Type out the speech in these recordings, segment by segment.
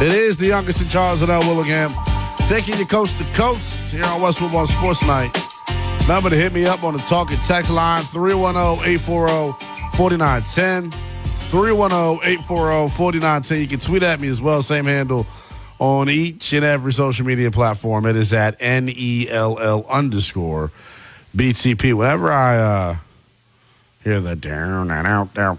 It is the youngest in Charles and L. Willingham, taking you coast to coast here on Westwood One Sports Night. Number to hit me up on the talk and text line, 310-840-4910. 310-840-4910. You can tweet at me as well, same handle on each and every social media platform. It is at NELL_BTP. Whenever I hear that down and out, down,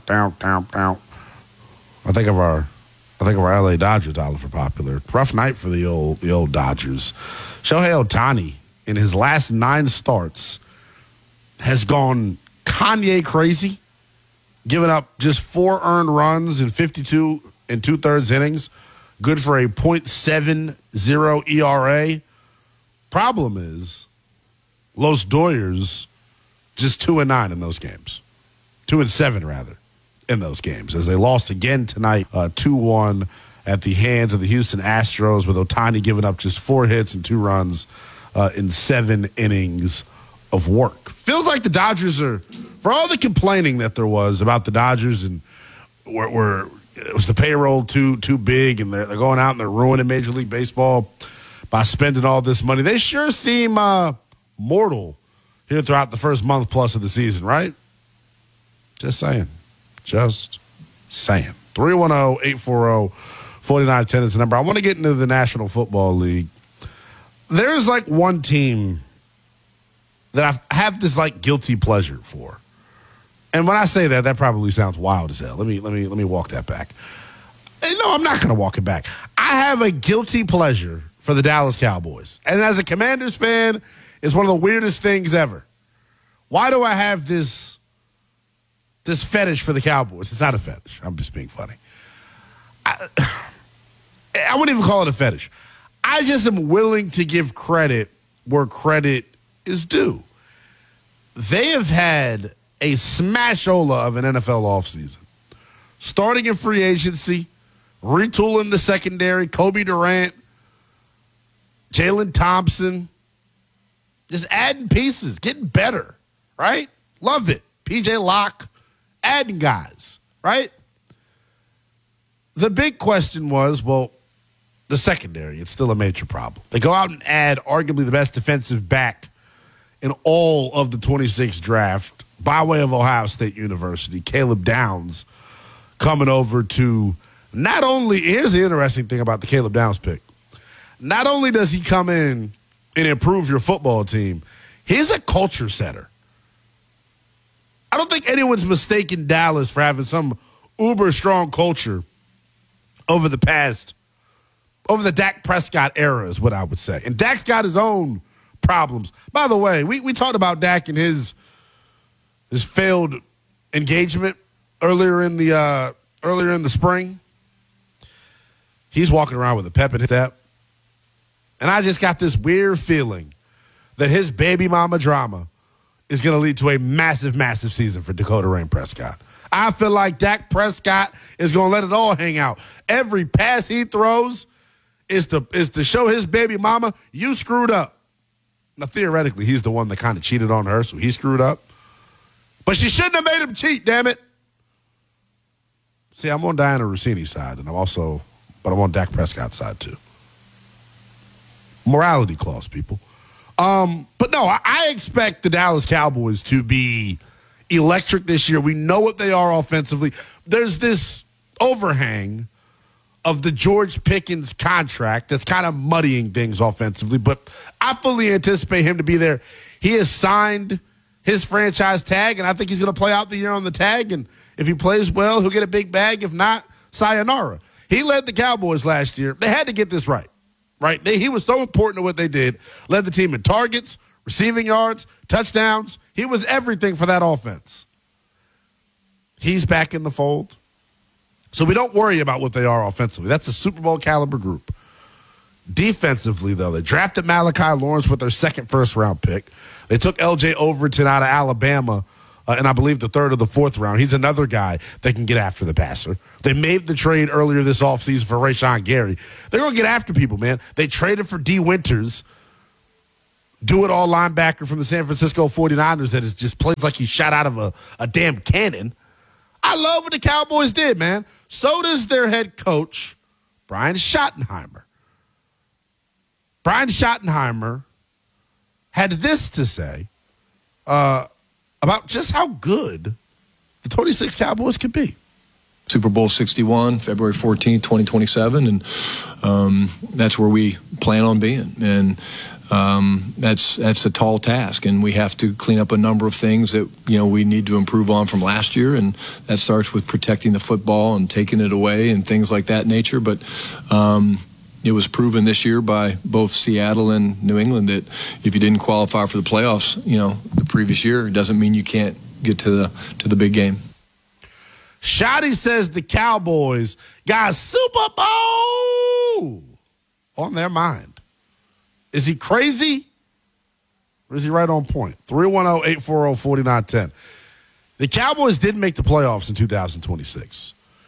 I think of our LA Dodgers dollar for popular. Rough night for the old Dodgers. Shohei Ohtani, in his last 9 starts, has gone Kanye crazy, giving up just 4 earned runs in 52 and 2/3 innings. Good for a .70 ERA. Problem is, Los Doyers just 2-9 in those games. 2-7 rather in those games, as they lost again tonight, 2-1 at the hands of the Houston Astros, with Ohtani giving up just 4 hits and 2 runs in 7 innings of work. Feels like the Dodgers are, for all the complaining that there was about the Dodgers and where it was the payroll too big, and they're going out and they're ruining Major League Baseball by spending all this money. They sure seem mortal here throughout the first month plus of the season, right? Just saying. 310-840-4910 is the number. I want to get into the National Football League. There's like one team that I have this like guilty pleasure for. And when I say that, that probably sounds wild as hell. Let me walk that back. No, I'm not going to walk it back. I have a guilty pleasure for the Dallas Cowboys. And as a Commanders fan, it's one of the weirdest things ever. Why do I have this fetish for the Cowboys? It's not a fetish. I'm just being funny. I wouldn't even call it a fetish. I just am willing to give credit where credit is due. They have had a smashola of an NFL offseason. Starting in free agency, retooling the secondary, Kobe Durant, Jalen Thompson, just adding pieces, getting better, right? Love it. PJ Locke, adding guys, right? The big question was, well, the secondary, it's still a major problem. They go out and add arguably the best defensive back in all of the 26 draft by way of Ohio State University, Caleb Downs, coming over to not only, here's the interesting thing about the Caleb Downs pick. Not only does he come in and improve your football team, he's a culture setter. I don't think anyone's mistaken Dallas for having some uber strong culture over the Dak Prescott era is what I would say. And Dak's got his own problems. By the way, we talked about Dak and his failed engagement earlier in the spring. He's walking around with a pep in his step. And I just got this weird feeling that his baby mama drama is going to lead to a massive, massive season for Dakota Rain Prescott. I feel like Dak Prescott is going to let it all hang out. Every pass he throws is to show his baby mama, you screwed up. Now, theoretically, he's the one that kind of cheated on her, so he screwed up. But she shouldn't have made him cheat, damn it. See, I'm on Diana Rossini's side, and I'm on Dak Prescott's side, too. Morality clause, people. But no, I expect the Dallas Cowboys to be electric this year. We know what they are offensively. There's this overhang of the George Pickens contract that's kind of muddying things offensively, but I fully anticipate him to be there. He has signed his franchise tag, and I think he's going to play out the year on the tag, and if he plays well, he'll get a big bag. If not, sayonara. He led the Cowboys last year. They had to get this right? He was so important to what they did. Led the team in targets, receiving yards, touchdowns. He was everything for that offense. He's back in the fold. So we don't worry about what they are offensively. That's a Super Bowl caliber group. Defensively, though, they drafted Malachi Lawrence with their second first-round pick. They took L.J. Overton out of Alabama, and I believe the third or the fourth round. He's another guy that can get after the passer. They made the trade earlier this offseason for Rashawn Gary. They're going to get after people, man. They traded for D. Winters, do-it-all linebacker from the San Francisco 49ers that is just plays like he shot out of a damn cannon. I love what the Cowboys did, man. So does their head coach, Brian Schottenheimer. Brian Schottenheimer had this to say about just how good the 26 Cowboys could be. Super Bowl 61, February 14th, 2027, and that's where we plan on being. And that's a tall task, and we have to clean up a number of things that we need to improve on from last year, and that starts with protecting the football and taking it away and things like that nature. But it was proven this year by both Seattle and New England that if you didn't qualify for the playoffs, the previous year, it doesn't mean you can't get to the big game. Shotty says the Cowboys got a Super Bowl on their mind. Is he crazy? Or is he right on point? 310-840-4910. The Cowboys didn't make the playoffs in 2026.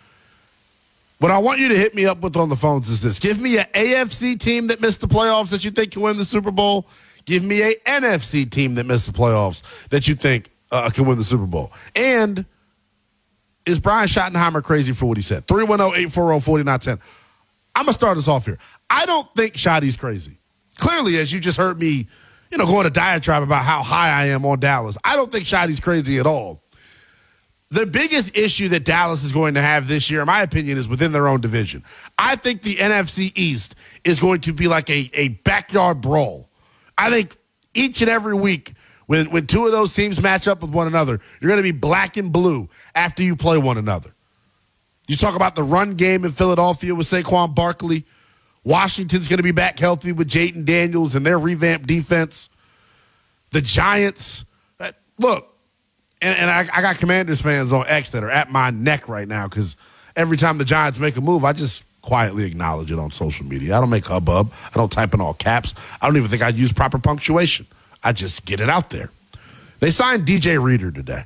What I want you to hit me up with on the phones is this. Give me an AFC team that missed the playoffs that you think can win the Super Bowl. Give me an NFC team that missed the playoffs that you think can win the Super Bowl. And is Brian Schottenheimer crazy for what he said? 310-840-4910. I'm going to start us off here. I don't think Shotty's crazy. Clearly, as you just heard me, go on a diatribe about how high I am on Dallas, I don't think Shotty's crazy at all. The biggest issue that Dallas is going to have this year, in my opinion, is within their own division. I think the NFC East is going to be like a backyard brawl. I think each and every week, when two of those teams match up with one another, you're going to be black and blue after you play one another. You talk about the run game in Philadelphia with Saquon Barkley. Washington's going to be back healthy with Jayden Daniels and their revamped defense. The Giants, look, and I got Commanders fans on X that are at my neck right now because every time the Giants make a move, I just quietly acknowledge it on social media. I don't make hubbub. I don't type in all caps. I don't even think I use proper punctuation. I just get it out there. They signed DJ Reader today.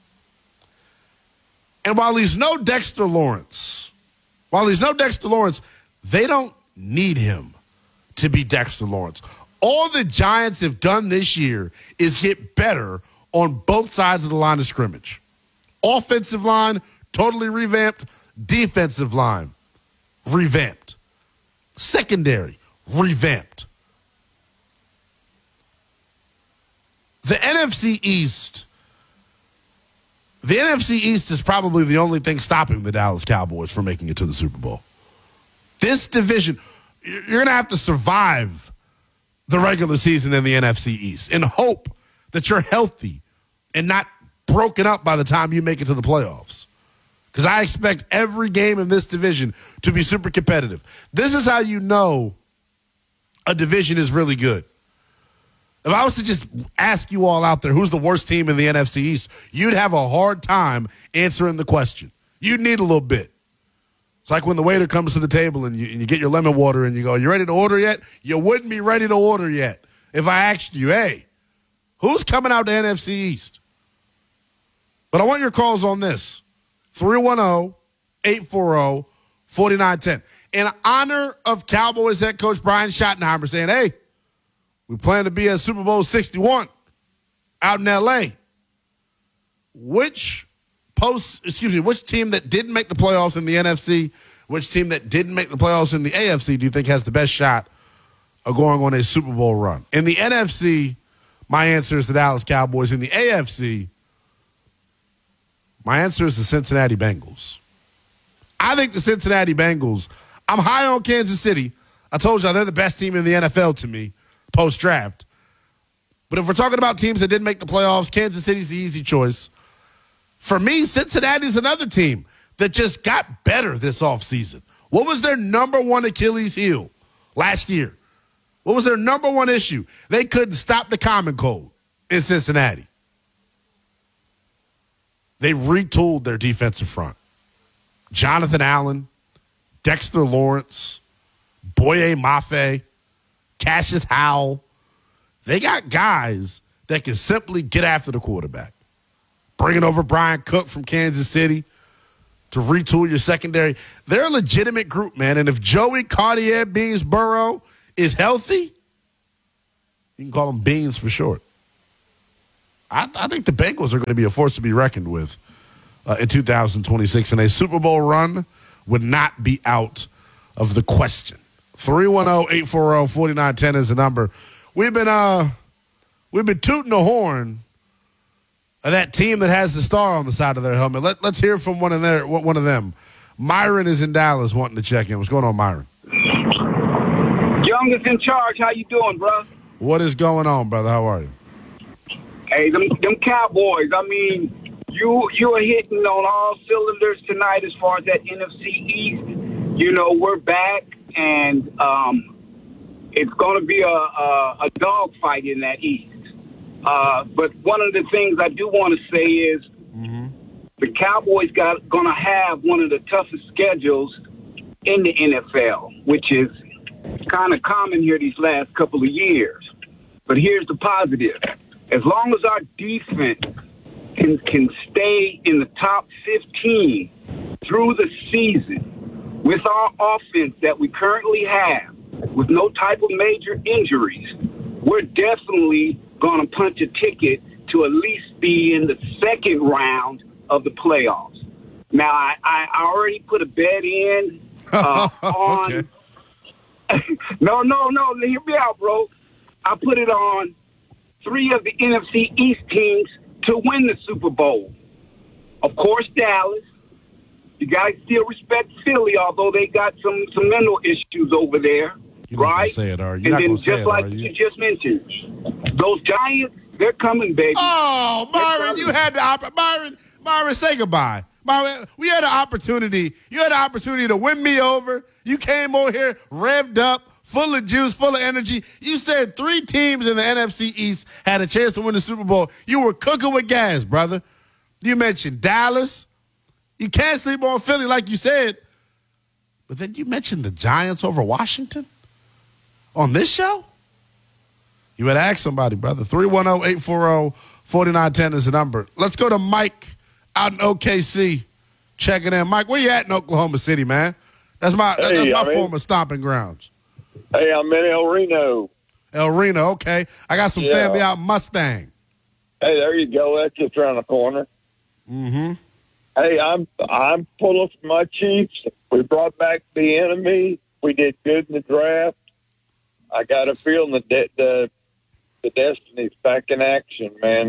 And while he's no Dexter Lawrence, they don't need him to be Dexter Lawrence. All the Giants have done this year is get better on both sides of the line of scrimmage. Offensive line, totally revamped. Defensive line, revamped. Secondary, revamped. The NFC East is probably the only thing stopping the Dallas Cowboys from making it to the Super Bowl. This division, you're going to have to survive the regular season in the NFC East and hope that you're healthy and not broken up by the time you make it to the playoffs. Because I expect every game in this division to be super competitive. This is how you know a division is really good. If I was to just ask you all out there who's the worst team in the NFC East, you'd have a hard time answering the question. You'd need a little bit. It's like when the waiter comes to the table and you get your lemon water and you go, "You ready to order yet?" You wouldn't be ready to order yet if I asked you, "Hey, who's coming out to NFC East?" But I want your calls on this. 310-840-4910. In honor of Cowboys head coach Brian Schottenheimer saying, "Hey, we plan to be at Super Bowl 61 out in L.A." Which team that didn't make the playoffs in the NFC, which team that didn't make the playoffs in the AFC do you think has the best shot of going on a Super Bowl run? In the NFC, my answer is the Dallas Cowboys. In the AFC, my answer is the Cincinnati Bengals. I think the Cincinnati Bengals, I'm high on Kansas City. I told you they're the best team in the NFL to me post-draft. But if we're talking about teams that didn't make the playoffs, Kansas City's the easy choice. For me, Cincinnati's another team that just got better this offseason. What was their number one Achilles heel last year? What was their number one issue? They couldn't stop the common cold in Cincinnati. They retooled their defensive front. Jonathan Allen, Dexter Lawrence, Boye Mafe, Cassius Howell. They got guys that can simply get after the quarterback. Bringing over Brian Cook from Kansas City to retool your secondary. They're a legitimate group, man. And if Joey Cartier Beansborough is healthy, you can call him Beans for short. I think the Bengals are going to be a force to be reckoned with in 2026. And a Super Bowl run would not be out of the question. 310-840-4910 is the number. We've been tooting the horn of that team that has the star on the side of their helmet. Let's hear from one of them. Myron is in Dallas wanting to check in. What's going on, Myron? Youngest in charge. How you doing, bro? What is going on, brother? How are you? Hey, them Cowboys. I mean, you are hitting on all cylinders tonight as far as that NFC East. You know, we're back, and it's going to be a dogfight in that East. But one of the things I do want to say is the Cowboys going to have one of the toughest schedules in the NFL, which is kind of common here these last couple of years. But here's the positive. As long as our defense can stay in the top 15 through the season with our offense that we currently have, with no type of major injuries, we're definitely going to punch a ticket to at least be in the second round of the playoffs. Now, I already put a bet in on Okay. No, hear me out, bro. I put it on 3 of the NFC East teams to win the Super Bowl. Of course, Dallas. You guys still respect Philly, although they got some mental issues over there, You're not right? gonna say it, are you? And Not then gonna say just it, like are you? you just mentioned, those Giants, they're coming, baby. Oh, Myron, you had the Myron, say goodbye. Myron, we had an opportunity. You had an opportunity to win me over. You came over here revved up, full of juice, full of energy. You said 3 teams in the NFC East had a chance to win the Super Bowl. You were cooking with gas, brother. You mentioned Dallas. You can't sleep on Philly, like you said. But then you mentioned the Giants over Washington on this show? You had to ask somebody, brother. 310-840-4910 is the number. Let's go to Mike out in OKC checking in. Mike, where you at in Oklahoma City, man? That's my former stomping grounds. Hey, I'm in El Reno. El Reno, okay. I got some family out in Mustang. Hey, there you go. That's just around the corner. Mm-hmm. Hey, I'm pulling for my Chiefs. We brought back the enemy. We did good in the draft. I got a feeling the Destiny's back in action, man.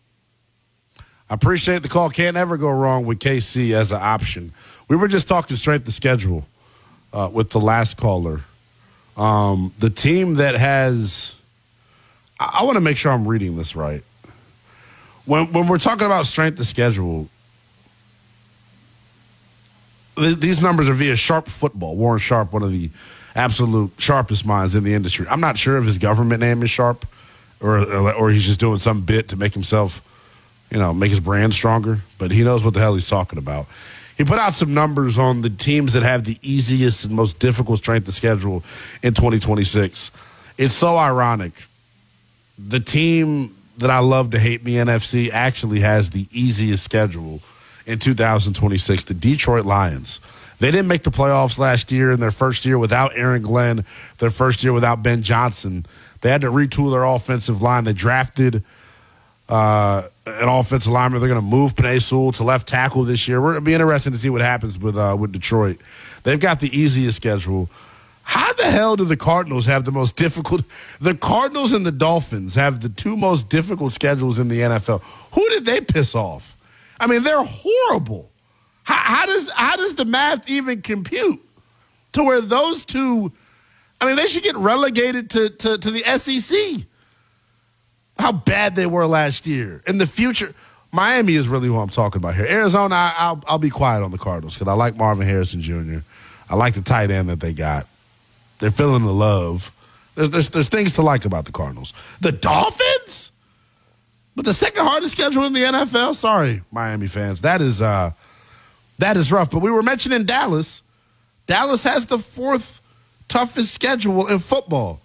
I appreciate the call. Can't ever go wrong with KC as an option. We were just talking straight the schedule with the last caller. The team that has – I want to make sure I'm reading this right. When we're talking about strength of schedule, these numbers are via Sharp Football. Warren Sharp, one of the absolute sharpest minds in the industry. I'm not sure if his government name is Sharp or he's just doing some bit to make himself, make his brand stronger. But he knows what the hell he's talking about. He put out some numbers on the teams that have the easiest and most difficult strength of schedule in 2026. It's so ironic. The team that I love to hate in the NFC actually has the easiest schedule in 2026, the Detroit Lions. They didn't make the playoffs last year in their first year without Aaron Glenn, their first year without Ben Johnson. They had to retool their offensive line. They drafted an offensive lineman. They're going to move Penei Sewell to left tackle this year. It'll be interesting to see what happens with Detroit. They've got the easiest schedule. How the hell do the Cardinals have the most difficult? The Cardinals and the Dolphins have the 2 most difficult schedules in the NFL. Who did they piss off? I mean, they're horrible. How does the math even compute to where those 2? I mean, they should get relegated to the SEC. How bad they were last year. In the future, Miami is really who I'm talking about here. Arizona, I'll be quiet on the Cardinals because I like Marvin Harrison Jr. I like the tight end that they got. They're feeling the love. There's things to like about the Cardinals. The Dolphins? But the second hardest schedule in the NFL? Sorry, Miami fans. That is rough. But we were mentioning Dallas. Dallas has the 4th toughest schedule in football.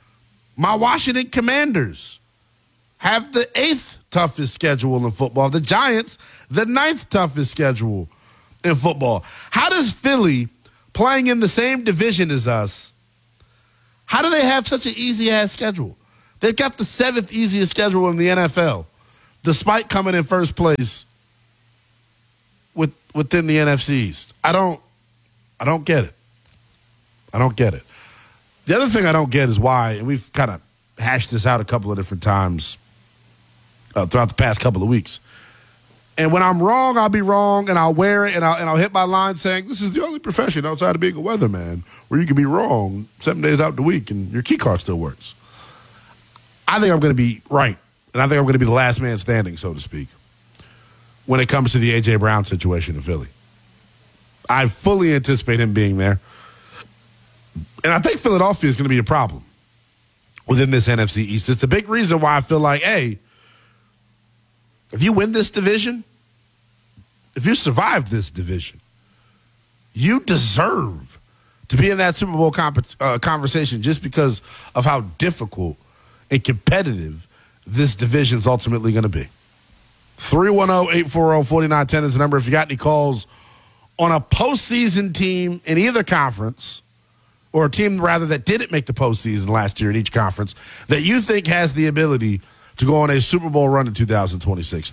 My Washington Commanders have the 8th toughest schedule in football. The Giants, the 9th toughest schedule in football. How does Philly, playing in the same division as us, how do they have such an easy-ass schedule? They've got the 7th easiest schedule in the NFL, despite coming in first place within the NFC East. I don't get it. I don't get it. The other thing I don't get is why, and we've kind of hashed this out a couple of different times throughout the past couple of weeks. And when I'm wrong, I'll be wrong, and I'll wear it, and I'll hit my line saying, this is the only profession outside of being a weatherman where you can be wrong 7 days out the week and your key card still works. I think I'm going to be right, and I think I'm going to be the last man standing, so to speak, when it comes to the A.J. Brown situation in Philly. I fully anticipate him being there. And I think Philadelphia is going to be a problem within this NFC East. It's a big reason why I feel like, hey, if you win this division, if you survive this division, you deserve to be in that Super Bowl conversation just because of how difficult and competitive this division is ultimately going to be. 310-840-4910 is the number. If you got any calls on a postseason team in either conference, or a team, rather, that didn't make the postseason last year in each conference, that you think has the ability to go on a Super Bowl run in 2026.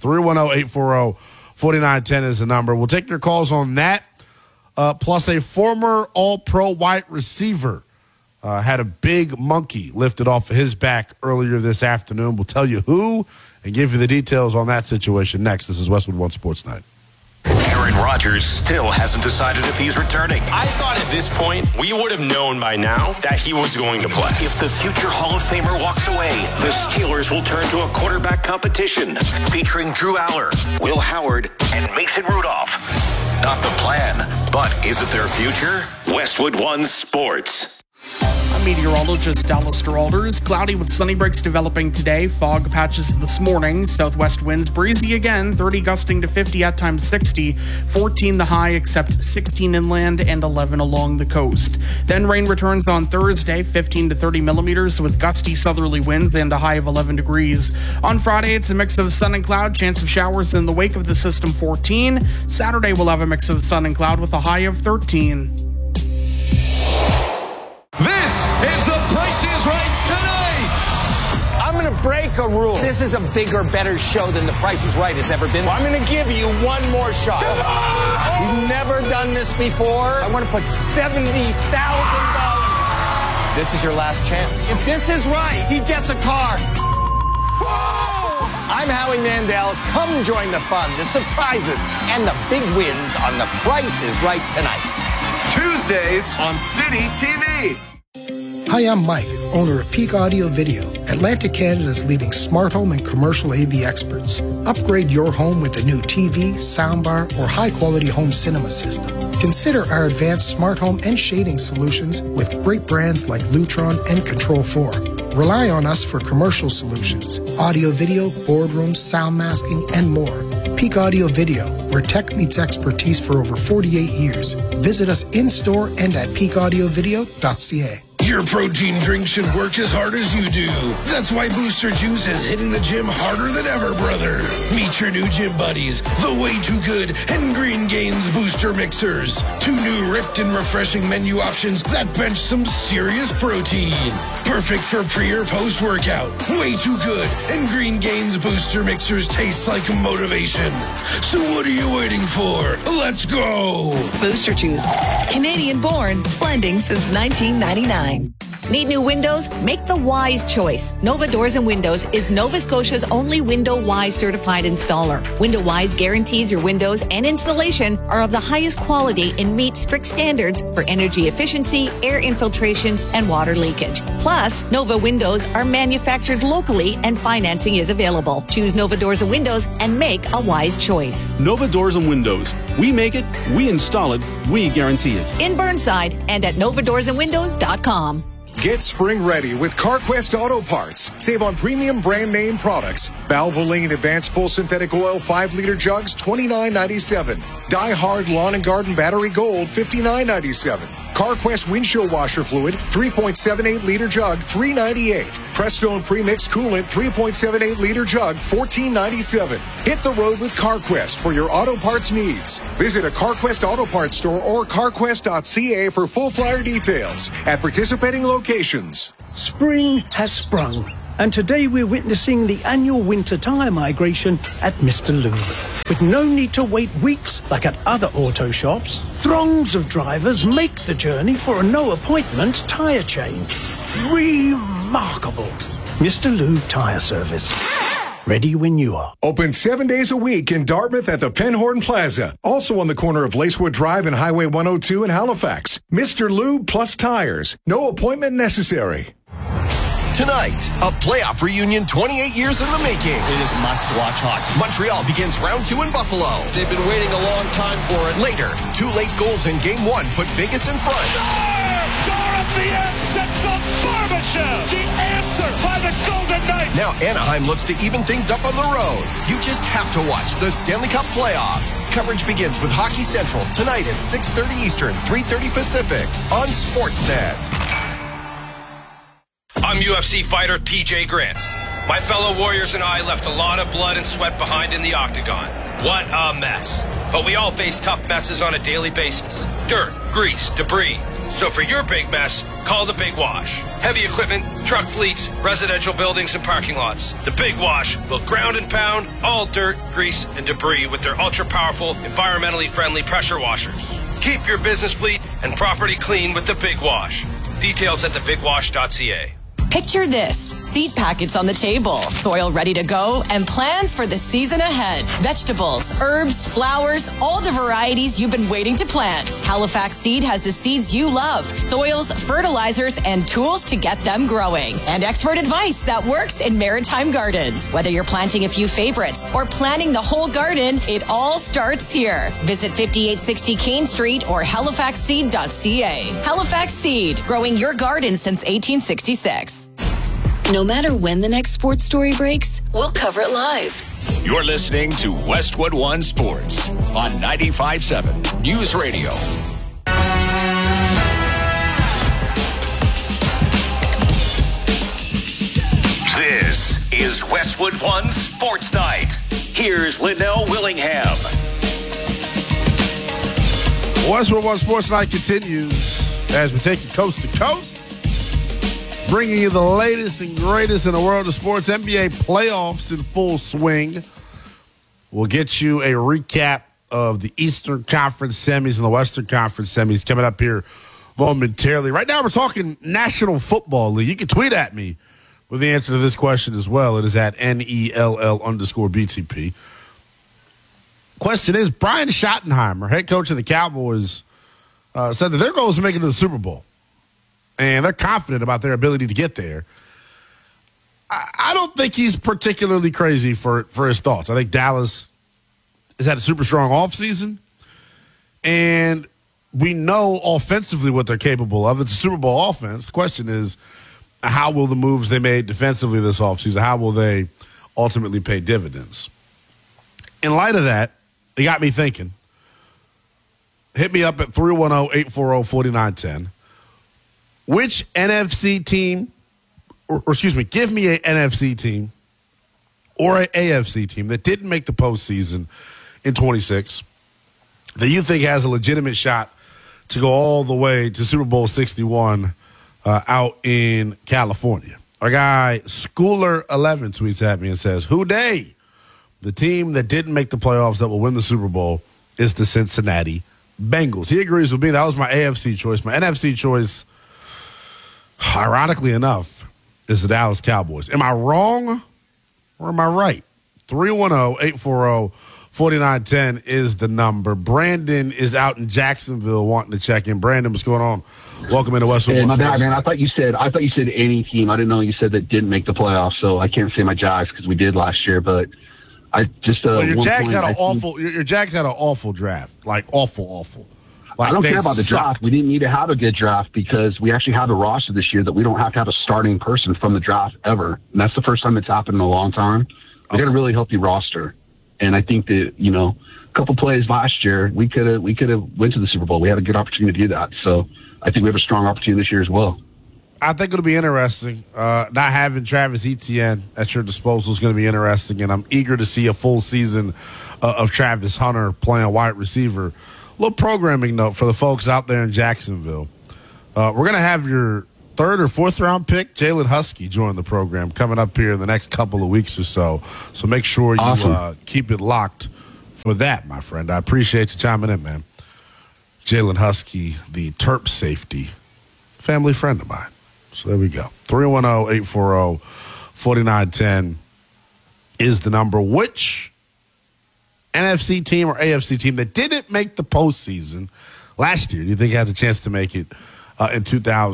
310-840-4910 is the number. We'll take your calls on that, plus a former All-Pro wide receiver had a big monkey lifted off of his back earlier this afternoon. We'll tell you who and give you the details on that situation next. This is Westwood One Sports Night. Aaron Rodgers still hasn't decided if he's returning. I thought at this point we would have known by now that he was going to play. If the future Hall of Famer walks away, the Steelers will turn to a quarterback competition featuring Drew Aller, Will Howard, and Mason Rudolph. Not the plan, but is it their future? Westwood One Sports. I'm meteorologist Dallas Geralders. Cloudy with sunny breaks developing today. Fog patches this morning. Southwest winds breezy again. 30 gusting to 50, at times 60. 14 the high, except 16 inland and 11 along the coast. Then rain returns on Thursday. 15 to 30 millimeters with gusty southerly winds and a high of 11 degrees. On Friday, it's a mix of sun and cloud. Chance of showers in the wake of the system, 14. Saturday, we'll have a mix of sun and cloud with a high of 13. This is The Price is Right tonight. I'm going to break a rule. This is a bigger, better show than The Price is Right has ever been. I'm going to give you one more shot. You've never done this before. I want to put $70,000. This is your last chance. If this is right, he gets a car. Whoa! I'm Howie Mandel. Come join the fun, the surprises, and the big wins on The Price is Right tonight. Tuesdays on City TV. Hi, I'm Mike, owner of Peak Audio Video, Atlantic Canada's leading smart home and commercial AV experts. Upgrade your home with a new TV, soundbar, or high-quality home cinema system. Consider our advanced smart home and shading solutions with great brands like Lutron and Control4. Rely on us for commercial solutions, audio, video, boardrooms, sound masking, and more. Peak Audio Video, where tech meets expertise for over 48 years. Visit us in-store and at peakaudiovideo.ca. Your protein drink should work as hard as you do. That's why Booster Juice is hitting the gym harder than ever, brother. Meet your new gym buddies, the Way Too Good and Green Gains Booster Mixers. 2 new ripped and refreshing menu options that bench some serious protein. Perfect for pre or post workout. Way Too Good and Green Gains Booster Mixers taste like motivation. So what are you waiting for? Let's go. Booster Juice. Canadian born, blending since 1999. Need new windows? Make the wise choice. Nova Doors and Windows is Nova Scotia's only Window Wise certified installer. Window Wise guarantees your windows and installation are of the highest quality and meet strict standards for energy efficiency, air infiltration, and water leakage. Plus, Nova Windows are manufactured locally and financing is available. Choose Nova Doors and Windows and make a wise choice. Nova Doors and Windows. We make it, we install it, we guarantee it. In Burnside and at novadoorsandwindows.com. Get spring ready with CarQuest Auto Parts. Save on premium brand name products. Valvoline Advanced Full Synthetic Oil 5-liter jugs, $29.97. Die Hard Lawn and Garden Battery Gold, $59.97. CarQuest Windshield Washer Fluid, 3.78-liter jug, $3.98. Prestone Premix Coolant, 3.78-liter jug, $14.97. Hit the road with CarQuest for your auto parts needs. Visit a CarQuest Auto Parts store or carquest.ca for full flyer details at participating locations. Spring has sprung, and today we're witnessing the annual winter tyre migration at Mr. Lube. With no need to wait weeks like at other auto shops, throngs of drivers make the journey for a no-appointment tyre change. Remarkable. Mr. Lube Tyre Service. Ready when you are. Open 7 days a week in Dartmouth at the Penhorn Plaza. Also on the corner of Lacewood Drive and Highway 102 in Halifax. Mr. Lube plus tires. No appointment necessary. Tonight, a playoff reunion 28 years in the making. It is must-watch hockey. Montreal begins round 2 in Buffalo. They've been waiting a long time for it. Later, 2 late goals in Game 1 put Vegas in front. Dorothy sets up Barbashev. The answer by the Golden Knights. Now Anaheim looks to even things up on the road. You just have to watch the Stanley Cup playoffs. Coverage begins with Hockey Central tonight at 6:30 Eastern, 3:30 Pacific on Sportsnet. I'm UFC fighter TJ Grant. My fellow warriors and I left a lot of blood and sweat behind in the octagon. What a mess. But we all face tough messes on a daily basis. Dirt, grease, debris. So for your big mess, call the Big Wash. Heavy equipment, truck fleets, residential buildings, and parking lots. The Big Wash will ground and pound all dirt, grease, and debris with their ultra-powerful, environmentally friendly pressure washers. Keep your business fleet and property clean with the Big Wash. Details at thebigwash.ca. Picture this. Seed packets on the table, soil ready to go, and plans for the season ahead. Vegetables, herbs, flowers, all the varieties you've been waiting to plant. Halifax Seed has the seeds you love, soils, fertilizers, and tools to get them growing. And expert advice that works in maritime gardens. Whether you're planting a few favorites or planting the whole garden, it all starts here. Visit 5860 Kane Street or halifaxseed.ca. Halifax Seed, growing your garden since 1866. No matter when the next sports story breaks, we'll cover it live. You're listening to Westwood One Sports on 95.7 News Radio. This is Westwood One Sports Night. Here's Linnell Willingham. Westwood One Sports Night continues as we take you coast to coast, bringing you the latest and greatest in the world of sports. NBA playoffs in full swing. We'll get you a recap of the Eastern Conference semis and the Western Conference semis coming up here momentarily. Right now, we're talking National Football League. You can tweet at me with the answer to this question as well. It is at NELL_BTP. Question is, Brian Schottenheimer, head coach of the Cowboys, said that their goal is to make it to the Super Bowl. And they're confident about their ability to get there. I don't think he's particularly crazy for his thoughts. I think Dallas has had a super strong offseason, and we know offensively what they're capable of. It's a Super Bowl offense. The question is, how will the moves they made defensively this offseason, how will they ultimately pay dividends? In light of that, it got me thinking. Hit me up at 310-840-4910. Which NFC team, or excuse me, give me an NFC team or an AFC team that didn't make the postseason in 26 that you think has a legitimate shot to go all the way to Super Bowl 61 out in California. Our guy, Schooler11, tweets at me and says, "Who dey? The team that didn't make the playoffs that will win the Super Bowl is the Cincinnati Bengals." He agrees with me. That was my AFC choice. My NFC choice, ironically enough, is the Dallas Cowboys. Am I wrong or am I right? 310-840-4910 is the number. Brandon is out in Jacksonville wanting to check in. Brandon, what's going on? Welcome into Westwood. Hey, my bad, man. I thought you said any team. I didn't know you said that didn't make the playoffs, so I can't say my Jags because we did last year. But I just well, your Jags had an awful draft, like awful. Like, I don't care about the draft. We didn't need to have a good draft because we actually have a roster this year that we don't have to have a starting person from the draft ever. And that's the first time it's happened in a long time. We got a really healthy roster. And I think that, a couple plays last year, we could have went to the Super Bowl. We had a good opportunity to do that. So I think we have a strong opportunity this year as well. I think it'll be interesting. Not having Travis Etienne at your disposal is going to be interesting. And I'm eager to see a full season of Travis Hunter playing wide receiver. Little programming note for the folks out there in Jacksonville. We're going to have your third or fourth round pick, Jalen Husky, joined the program coming up here in the next couple of weeks or so. So make sure you keep it locked for that, my friend. I appreciate you chiming in, man. Jalen Husky, the Terp safety, family friend of mine. So there we go. 310-840-4910 is the number. Which NFC team or AFC team that didn't make the postseason last year do you think has a chance to make it in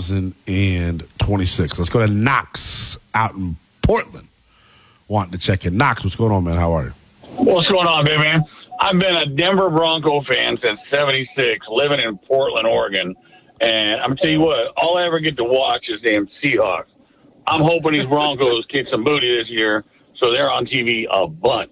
2026? Let's go to Knox out in Portland. Wanting to check in. Knox, what's going on, man? How are you? What's going on, big man? I've been a Denver Bronco fan since '76, living in Portland, Oregon. And I'm going to tell you what, all I ever get to watch is damn Seahawks. I'm hoping these Broncos kick some booty this year, so they're on TV a bunch.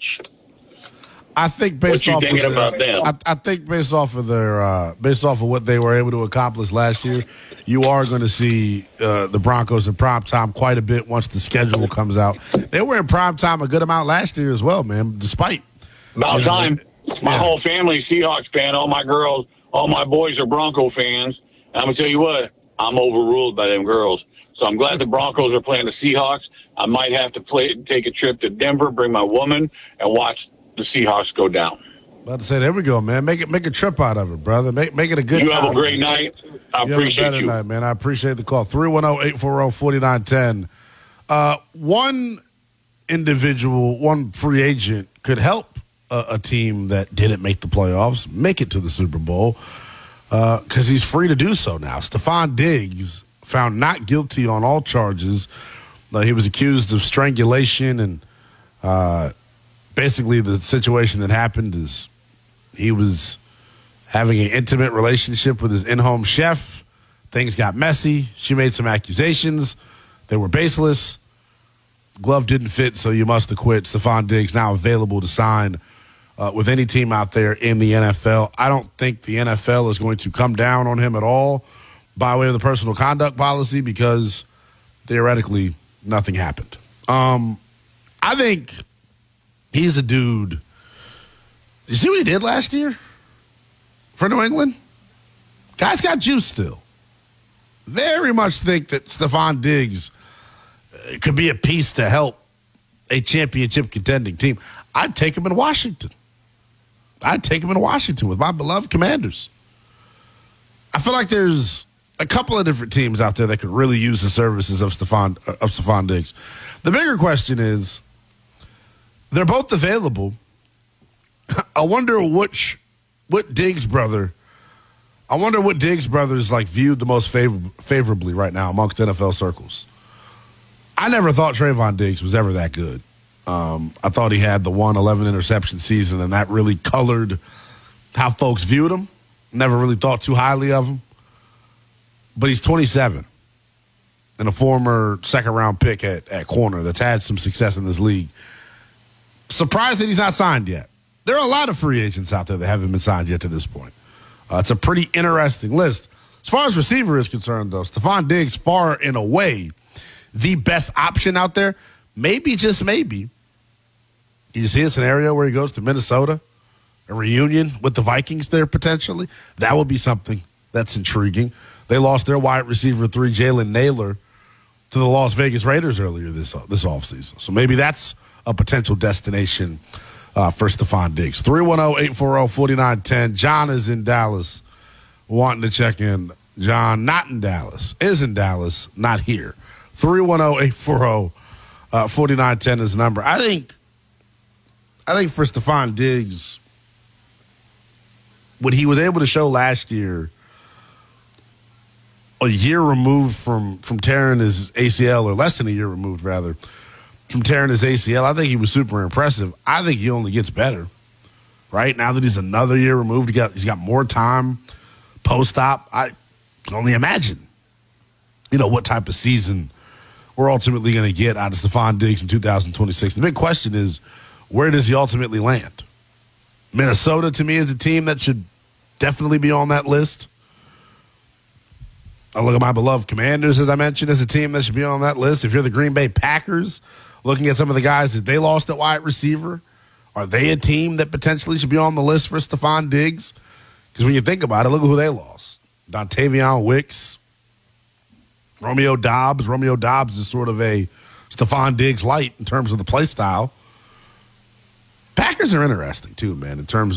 I think based off thinking about them? I think based off of what they were able to accomplish last year, you are going to see the Broncos in primetime quite a bit once the schedule comes out. They were in primetime a good amount last year as well, man. Despite about time. My whole family Seahawks fan. All my girls, all my boys are Bronco fans. And I'm gonna tell you what, I'm overruled by them girls. So I'm glad the Broncos are playing the Seahawks. I might have to take a trip to Denver, bring my woman, and watch the Seahawks go down. About to say, there we go, man. Make a trip out of it, brother. Make it a good time. You have a great night. I appreciate have a better night, man. I appreciate the call. 310-840-4910. One individual, one free agent could help a team that didn't make the playoffs make it to the Super Bowl because he's free to do so now. Stephon Diggs found not guilty on all charges. He was accused of strangulation, and basically the situation that happened is he was having an intimate relationship with his in-home chef. Things got messy. She made some accusations. They were baseless. Glove didn't fit, so you must acquit. Stephon Diggs now available to sign with any team out there in the NFL. I don't think the NFL is going to come down on him at all by way of the personal conduct policy because theoretically nothing happened. I think he's a dude. You see what he did last year for New England? Guys got juice still. Very much think that Stephon Diggs could be a piece to help a championship contending team. I'd take him in Washington. With my beloved Commanders. I feel like there's a couple of different teams out there that could really use the services of Stephon Diggs. The bigger question is, they're both available. I wonder what Diggs brothers like viewed the most favorably right now amongst NFL circles. I never thought Trayvon Diggs was ever that good. I thought he had the 11 interception season, and that really colored how folks viewed him. Never really thought too highly of him. But he's 27 and a former second-round pick at corner that's had some success in this league. Surprised that he's not signed yet. There are a lot of free agents out there that haven't been signed yet to this point. It's a pretty interesting list. As far as receiver is concerned, though, Stephon Diggs, far and away the best option out there. Maybe, just maybe, you see a scenario where he goes to Minnesota, a reunion with the Vikings there potentially. That would be something that's intriguing. They lost their wide receiver 3, Jalen Naylor, to the Las Vegas Raiders earlier this offseason. So maybe that's a potential destination for Stephon Diggs. 310-840-4910. John is in Dallas wanting to check in. John, not in Dallas, is in Dallas, not here. 310-840-4910 is the number. I think for Stephon Diggs, what he was able to show last year, a year removed from tearing his ACL, or less than a year removed, rather, from tearing his ACL, I think he was super impressive. I think he only gets better, right? Now that he's another year removed, he's got more time post-op. I can only imagine, what type of season we're ultimately going to get out of Stephon Diggs in 2026. The big question is, where does he ultimately land? Minnesota, to me, is a team that should definitely be on that list. I look at my beloved Commanders, as I mentioned, as a team that should be on that list. If you're the Green Bay Packers, looking at some of the guys that they lost at wide receiver, are they a team that potentially should be on the list for Stephon Diggs? Because when you think about it, look at who they lost. Dontavion Wicks, Romeo Dobbs. Romeo Dobbs is sort of a Stephon Diggs light in terms of the play style. Packers are interesting, too, man, in terms